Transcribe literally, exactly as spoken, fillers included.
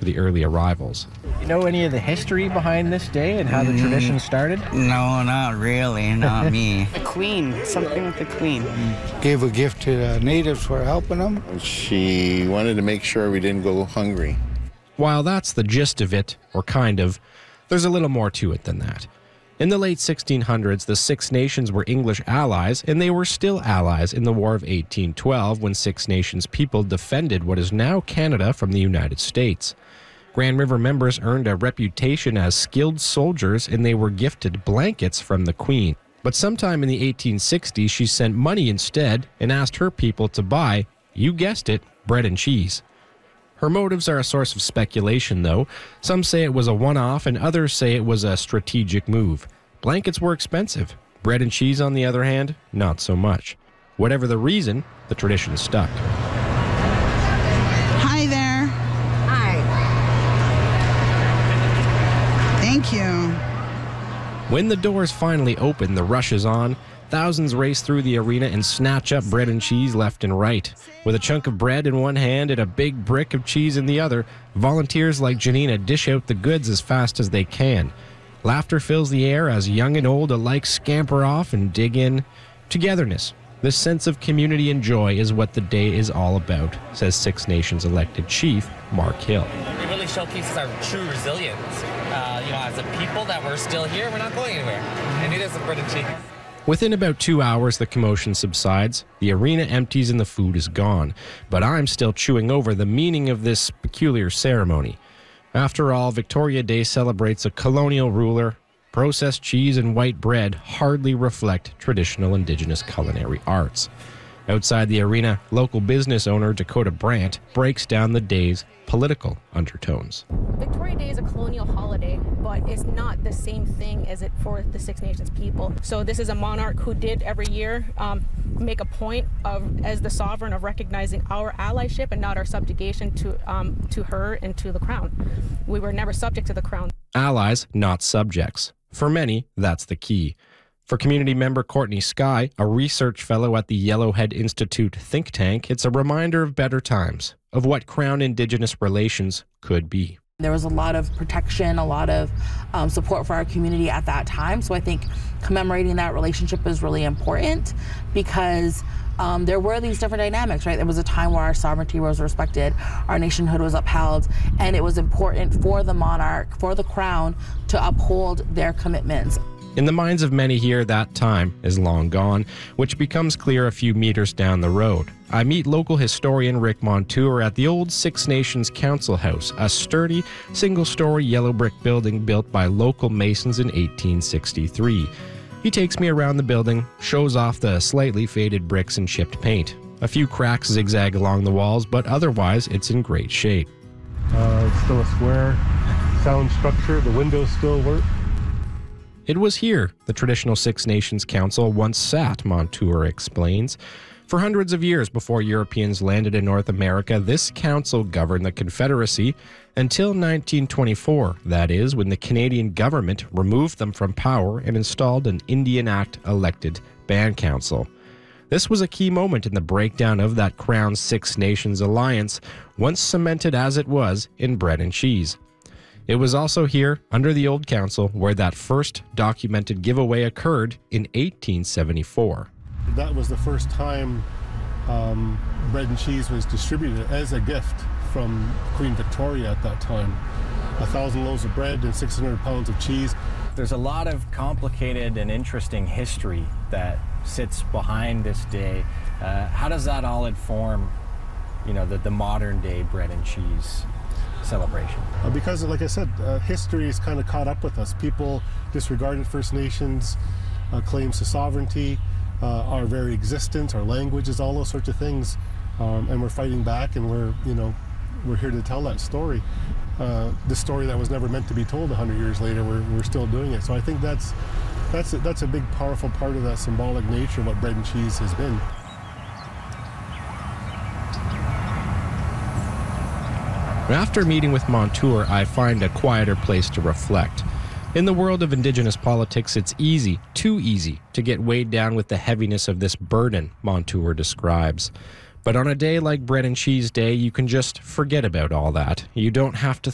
for the early arrivals. You know any of the history behind this day and how the tradition started? No, not really, not me. The Queen, something with the Queen. Gave a gift to the natives for helping them. She wanted to make sure we didn't go hungry. While that's the gist of it, or kind of, there's a little more to it than that. In the late sixteen hundreds, the Six Nations were English allies, and they were still allies in the War of eighteen twelve when Six Nations people defended what is now Canada from the United States. Grand River members earned a reputation as skilled soldiers, and they were gifted blankets from the Queen. But sometime in the eighteen sixties, she sent money instead and asked her people to buy, you guessed it, bread and cheese. Her motives are a source of speculation, though. Some say it was a one-off, and others say it was a strategic move. Blankets were expensive. Bread and cheese, on the other hand, not so much. Whatever the reason, the tradition stuck. Hi there. Hi. Thank you. When the doors finally open, the rush is on. Thousands race through the arena and snatch up bread and cheese left and right. With a chunk of bread in one hand and a big brick of cheese in the other, volunteers like Janina dish out the goods as fast as they can. Laughter fills the air as young and old alike scamper off and dig in. Togetherness, this sense of community and joy is what the day is all about, says Six Nations elected chief Mark Hill. It really showcases our true resilience. Uh, you know, as a people that we're still here, we're not going anywhere. And it is a bread and cheese. Within about two hours, the commotion subsides, the arena empties and the food is gone. But I'm still chewing over the meaning of this peculiar ceremony. After all, Victoria Day celebrates a colonial ruler. Processed cheese and white bread hardly reflect traditional Indigenous culinary arts. Outside the arena, local business owner Dakota Brandt breaks down the day's political undertones. Victoria Day is a colonial holiday, but it's not the same thing as it for the Six Nations people. So this is a monarch who did every year um, make a point of, as the sovereign, of recognizing our allyship and not our subjugation to um, to her and to the crown. We were never subject to the crown. Allies, not subjects. For many, that's the key. For community member Courtney Sky, a research fellow at the Yellowhead Institute think tank, it's a reminder of better times, of what Crown-Indigenous relations could be. There was a lot of protection, a lot of um, support for our community at that time. So I think commemorating that relationship is really important because um, there were these different dynamics, right? There was a time where our sovereignty was respected, our nationhood was upheld, and it was important for the monarch, for the crown, to uphold their commitments. In the minds of many here, that time is long gone, which becomes clear a few meters down the road. I meet local historian Rick Montour at the old Six Nations Council House, a sturdy, single-story yellow brick building built by local masons in eighteen sixty-three. He takes me around the building, shows off the slightly faded bricks and chipped paint. A few cracks zigzag along the walls, but otherwise it's in great shape. Uh, it's still a square sound structure. The windows still work. It was here the traditional Six Nations Council once sat, Montour explains. For hundreds of years before Europeans landed in North America, this council governed the Confederacy until nineteen twenty-four, that is, when the Canadian government removed them from power and installed an Indian Act-elected band council. This was a key moment in the breakdown of that Crown Six Nations alliance, once cemented as it was in bread and cheese. It was also here, under the old council, where that first documented giveaway occurred in eighteen seventy-four. That was the first time um, bread and cheese was distributed as a gift from Queen Victoria at that time. A thousand loaves of bread and six hundred pounds of cheese. There's a lot of complicated and interesting history that sits behind this day. Uh, how does that all inform, you know, the, the modern day bread and cheese celebration? Uh, because, like I said, uh, history is kind of caught up with us. People disregarded First Nations uh, claims to sovereignty, uh, our very existence, our languages, all those sorts of things, um, and we're fighting back, and we're, you know, we're here to tell that story. Uh, the story that was never meant to be told a hundred years later, we're, we're still doing it. So I think that's that's a, that's a big, powerful part of that symbolic nature of what bread and cheese has been. After meeting with Montour, I find a quieter place to reflect. In the world of Indigenous politics, it's easy, too easy, to get weighed down with the heaviness of this burden, Montour describes. But on a day like Bread and Cheese Day, you can just forget about all that. You don't have to